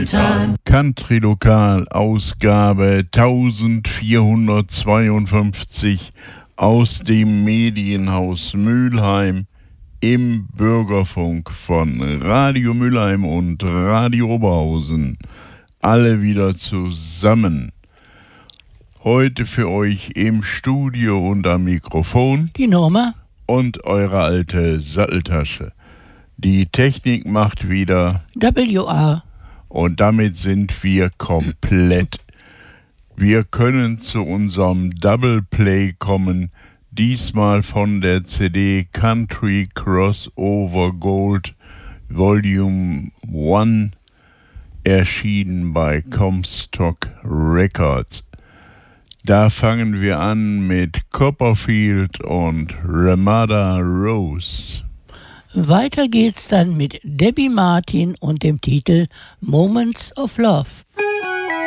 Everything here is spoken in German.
time. Country Lokal, Ausgabe 1452 aus dem Medienhaus Mülheim im Bürgerfunk von Radio Mülheim und Radio Oberhausen. Alle wieder zusammen. Heute für euch im Studio und am Mikrofon die Norma und eure alte Satteltasche. Die Technik macht wieder WR. Und damit sind wir komplett. Wir können zu unserem Double Play kommen, diesmal von der CD Country Crossover Gold Volume 1, erschienen bei Comstock Records. Da fangen wir an mit Copperfield und Ramada Rose. Weiter geht's dann mit Debbie Martin und dem Titel Moments of Love.